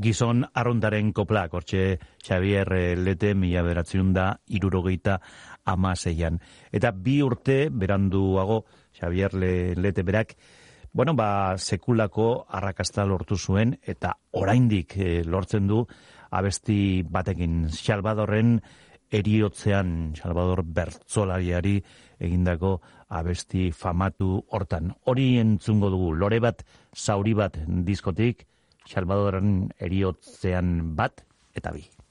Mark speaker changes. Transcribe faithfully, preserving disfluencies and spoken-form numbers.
Speaker 1: Gizon arruntaren koplak, hortxe Xabier Lete mila bederatziehun da hirurogeita hamaseian. Eta bi urte beranduago Xabier Lete berak, bueno, ba, sekulako arrakasta lortu zuen, eta oraindik e, lortzen du abesti batekin. Salvadorren eriotzean, Salvador bertsolariari egindako abesti famatu hortan. Hori entzungo dugu, lore bat, zauri bat diskotik, Salvadorren eriotzean bat eta bi.